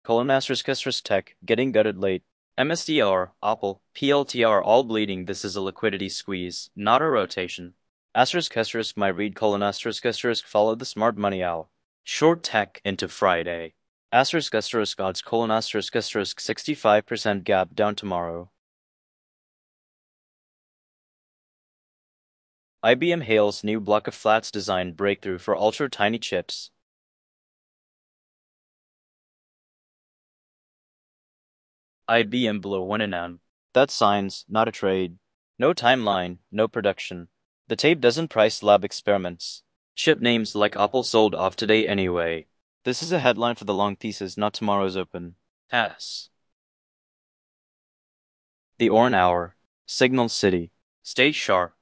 Colon*** tech, getting gutted late. MSDR, Apple, PLTR all bleeding. This is a liquidity squeeze, not a rotation. *** my read colon *** follow the smart money owl. Short tech into Friday. *** odds colon *** 65% gap down tomorrow. IBM hails new block of flats design breakthrough for ultra-tiny chips. IBM below 1 and That's science, not a trade. No timeline, no production. The tape doesn't price lab experiments. Chip names like Apple sold off today anyway. This is a headline for the long thesis, not tomorrow's open. Pass. The Oran Hour. Signal City. Stay sharp.